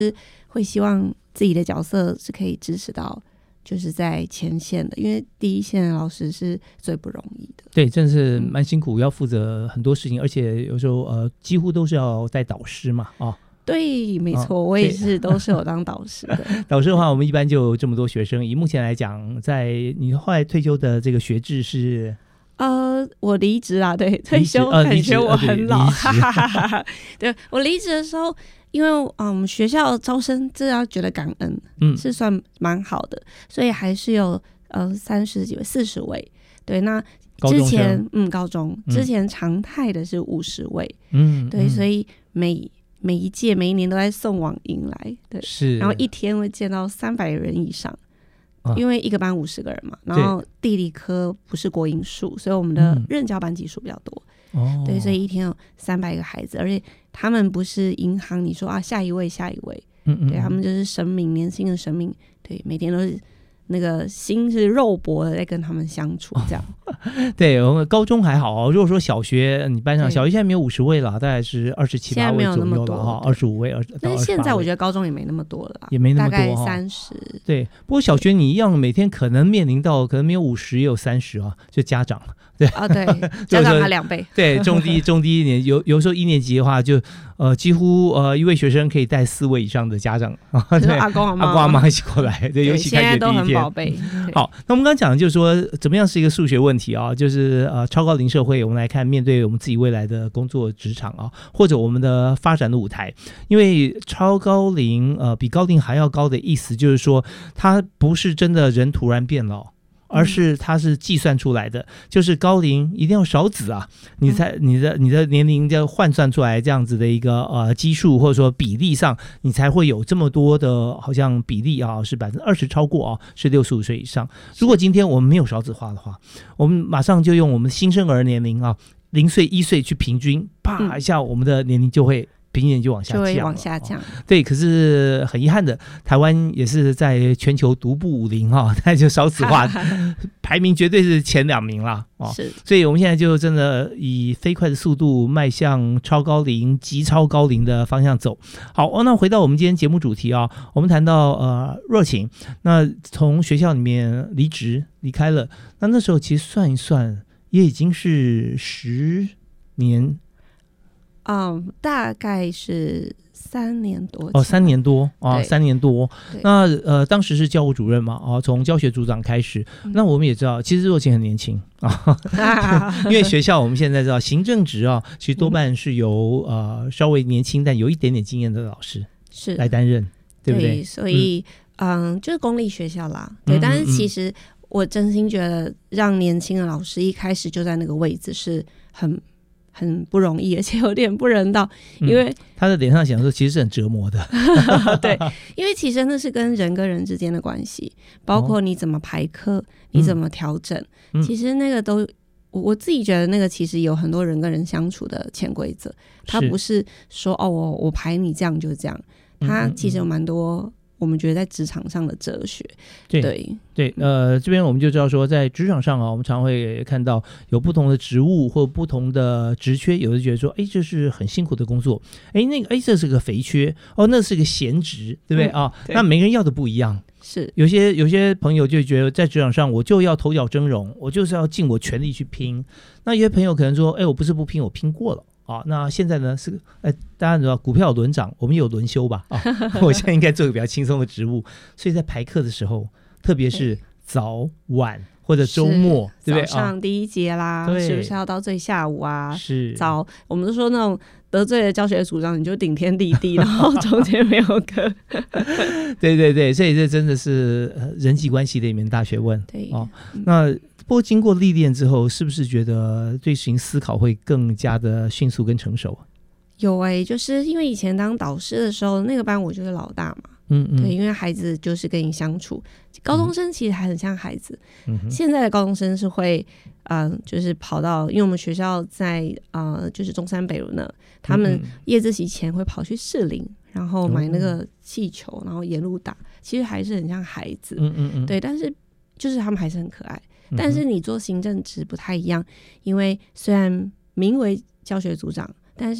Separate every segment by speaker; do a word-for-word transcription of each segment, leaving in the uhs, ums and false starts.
Speaker 1: 会希望自己的角色是可以支持到就是在前线的，因为第一线的老师是最不容易的。
Speaker 2: 对，真的是蛮辛苦，要负责很多事情，而且有时候呃几乎都是要带导师嘛啊。
Speaker 1: 对，没错、哦、我也是都是有当导师的。
Speaker 2: 导师的话我们一般就有这么多学生，以目前来讲，在你后来退休的这个学制是
Speaker 1: 呃，我离职啦，对，退休感觉我很老，呃、对, 对我离职的时候，因为嗯，我们学校招生这要觉得感恩，嗯，是算蛮好的，所以还是有呃三十几位、四十位，对，那之前嗯高中之前常态的是五十位，嗯，对，所以每每一届每一年都在送往迎来，对，是，然后一天会见到三百人以上。啊、因为一个班五十个人嘛，然后地理科不是国英数，所以我们的任教班级数比较多、嗯、对，所以一天有三百个孩子，而且他们不是银行你说啊下一位下一位，嗯嗯，对，他们就是生命，年轻的生命，对，每天都是那个心是肉搏的在跟他们相处这样、哦、
Speaker 2: 对，我们高中还好，如果说小学你班上小学现在没有五十位了，大概是二十七八位左右了哈，二十五位，
Speaker 1: 但是现在我觉得高中也没那么多了啦，
Speaker 2: 也没那么多，大
Speaker 1: 概三十。
Speaker 2: 对，不过小学你一样每天可能面临到可能没有五十也有三十啊，就家长。对啊、
Speaker 1: 哦，对，家长他两倍。
Speaker 2: 对，中低中低一年，有有时候一年级的话就，呃几乎呃一位学生可以带四位以上的家长，
Speaker 1: 对，阿公阿妈
Speaker 2: 阿公阿妈一起过来，对，尤其开学第一天，
Speaker 1: 现在都很宝贝。
Speaker 2: 好，那我们刚刚讲的就是说，怎么样是一个数学问题啊？就是呃超高龄社会，我们来看面对我们自己未来的工作职场啊，或者我们的发展的舞台，因为超高龄呃比高龄还要高的意思，就是说它不是真的人突然变老。而是它是计算出来的、嗯、就是高龄一定要少子啊，你才你的你的年龄就换算出来这样子的一个呃基数或者说比例上，你才会有这么多的好像比例啊是百分之二十超过啊是六十五岁以上。如果今天我们没有少子化的话，我们马上就用我们新生儿年龄啊零岁一岁去平均，啪一下我们的年龄就会。平年就往下降，就会
Speaker 1: 往下降、哦。对，
Speaker 2: 可是很遗憾的，台湾也是在全球独步武林哈，那就少子化排名绝对是前两名啦。哦，是，所以我们现在就真的以飞快的速度迈向超高龄、极超高龄的方向走。好，哦、那回到我们今天节目主题啊，我们谈到呃若晴，那从学校里面离职离开了，那那时候其实算一算，也已经是十年。
Speaker 1: 嗯，大概是三年多
Speaker 2: 哦，三年多啊，三年多。那呃，当时是教务主任嘛，啊，从教学组长开始。嗯、那我们也知道，其实若晴很年轻啊，因为学校我们现在知道行政职啊，其实多半是由、嗯、呃稍微年轻但有一点点经验的老师是来担任，对不对？
Speaker 1: 对，所以 嗯, 嗯，就是公立学校啦，对。嗯、但是其实我真心觉得，让年轻的老师一开始就在那个位置是很。很不容易，而且有点不人道，因为、嗯、
Speaker 2: 他的脸上显示其实是很折磨的
Speaker 1: 对，因为其实那是跟人跟人之间的关系，包括你怎么排课、哦、你怎么调整、嗯、其实那个都我自己觉得那个其实有很多人跟人相处的潜规则，他不是说哦我我排你这样就这样，他其实有蛮多我们觉得在职场上的哲学。
Speaker 2: 对对对，呃，这边我们就知道说，在职场上啊，我们常会看到有不同的职务或不同的职缺，有的觉得说，哎，这是很辛苦的工作，哎，那个，哎，这是个肥缺，哦，那是个闲职，对不对啊、嗯？那每个人要的不一样。
Speaker 1: 是
Speaker 2: 有些有些朋友就觉得在职场上我就要头角峥嵘，我就是要尽我全力去拼。那有些朋友可能说，哎，我不是不拼，我拼过了。啊，那现在呢是，哎，大家知道股票有轮涨，我们有轮休吧？啊，我现在应该做个比较轻松的职务，所以在排课的时候，特别是早晚或者周末，对不对？
Speaker 1: 早上第一节啦，
Speaker 2: 啊、
Speaker 1: 是不是要到最下午啊？
Speaker 2: 是
Speaker 1: 早，我们都说那种得罪了教学组长，你就顶天立地，然后中间没有课。
Speaker 2: 对对对，所以这真的是人际关系的一门大学问。
Speaker 1: 对
Speaker 2: 哦，那。不过经过历练之后，是不是觉得对事情思考会更加的迅速跟成熟？
Speaker 1: 有哎、欸，就是因为以前当导师的时候，那个班我就是老大嘛，
Speaker 2: 嗯嗯，
Speaker 1: 对，因为孩子就是跟你相处，高中生其实还很像孩子，嗯、现在的高中生是会，呃，就是跑到，因为我们学校在呃，就是中山北路那，他们夜自习前会跑去士林，然后买那个气球，然后沿路打，其实还是很像孩子，
Speaker 2: 嗯嗯嗯，
Speaker 1: 对，但是就是他们还是很可爱。但是你做行政职不太一样，因为虽然名为教学组长，但是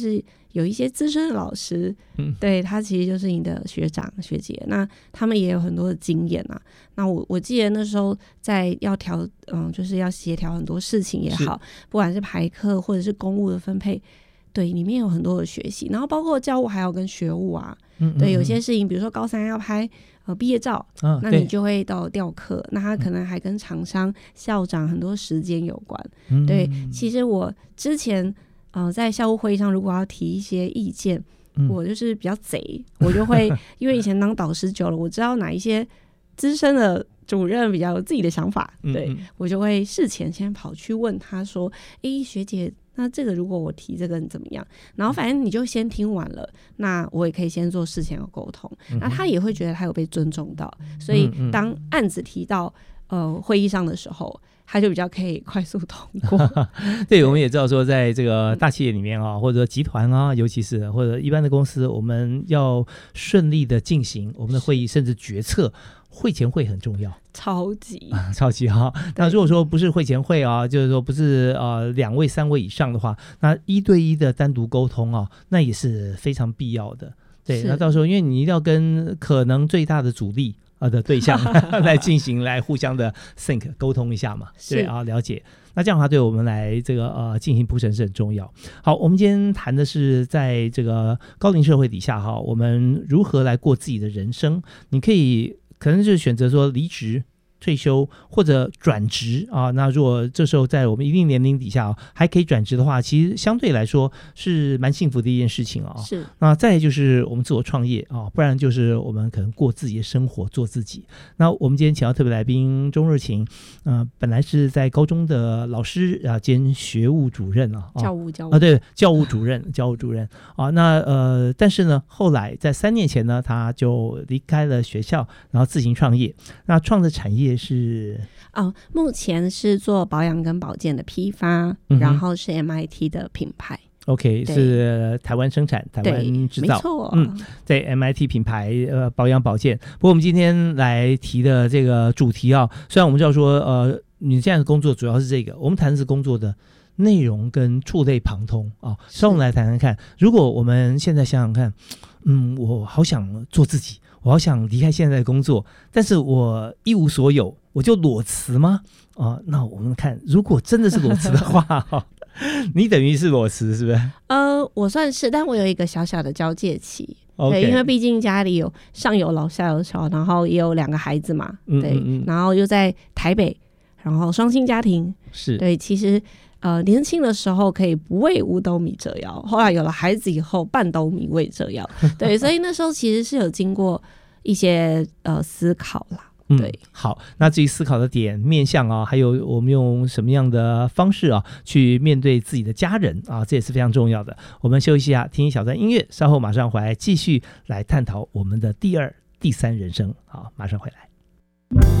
Speaker 1: 有一些资深的老师，嗯，对，他其实就是你的学长学姐，那他们也有很多的经验啊。那我我记得那时候在要调，嗯，就是要协调很多事情也好，不管是排课或者是公务的分配，对，里面有很多的学习，然后包括教务还有跟学务啊，嗯嗯嗯，对，有些事情，比如说高三要拍呃毕业照，啊，那你就会到调课，那他可能还跟厂商、校长很多时间有关，嗯，对。其实我之前呃在校务会议上，如果要提一些意见，嗯，我就是比较贼，我就会因为以前当导师久了，我知道哪一些资深的主任比较有自己的想法，对，嗯嗯，我就会事前先跑去问他说，诶，学姐，那这个如果我提这个你怎么样？然后反正你就先听完了，那我也可以先做事前的沟通，嗯，那他也会觉得他有被尊重到，所以当案子提到呃会议上的时候，他就比较可以快速通过。
Speaker 2: 对，我们也知道说，在这个大企业里面啊，或者集团啊，尤其是或者一般的公司，我们要顺利的进行我们的会议，甚至决策。会前会很重要，
Speaker 1: 超级、
Speaker 2: 啊、超级哈。那如果说不是会前会啊，就是说不是呃两位三位以上的话，那一对一的单独沟通啊，那也是非常必要的。对，那到时候因为你一定要跟可能最大的阻力啊的对象来进行来互相的 think 沟通一下嘛，对啊，了解。那这样的话，对我们来这个呃进行铺陈是很重要。好，我们今天谈的是在这个高龄社会底下哈，我们如何来过自己的人生。你可以。可能就是选择说离职、退休或者转职啊。那如果这时候在我们一定年龄底下、啊、还可以转职的话，其实相对来说是蛮幸福的一件事情啊。
Speaker 1: 是。
Speaker 2: 那再来就是我们自我创业啊，不然就是我们可能过自己的生活，做自己。那我们今天请到特别来宾钟若晴，呃，本来是在高中的老师啊兼学务主任啊，
Speaker 1: 教务教务
Speaker 2: 啊，对，教务主任，教务主任啊。那呃，但是呢，后来在三年前呢，他就离开了学校，然后自行创业。那创的产业是
Speaker 1: 哦，目前是做保养跟保健的批发，嗯、然后是 M I T 的品牌。
Speaker 2: OK， 是台湾生产、台湾制造，
Speaker 1: 没错。
Speaker 2: 嗯，在 M I T 品牌呃保养保健。不过我们今天来提的这个主题啊，虽然我们知道说呃你现在的工作主要是这个，我们谈的是工作的内容跟触类旁通啊。稍后我们来谈谈看，如果我们现在想想看，嗯，我好想做自己，我好想离开现在的工作，但是我一无所有，我就裸辞吗？啊，那我们看，如果真的是裸辞的话，你等于是裸辞是不是？
Speaker 1: 呃，我算是，但我有一个小小的交界期。Okay. 对，因为毕竟家里有上有老下有小，然后也有两个孩子嘛，对，嗯嗯嗯，然后又在台北，然后双薪家庭，
Speaker 2: 是
Speaker 1: 对，其实呃年轻的时候可以不为五斗米折腰，后来有了孩子以后半斗米为折腰，对，所以那时候其实是有经过一些呃思考啦。对、嗯，
Speaker 2: 好，那至于思考的点、面向啊，还有我们用什么样的方式啊，去面对自己的家人啊，这也是非常重要的。我们休息一下，听一小段音乐，稍后马上回来继续来探讨我们的第二、第三人生。好，马上回来。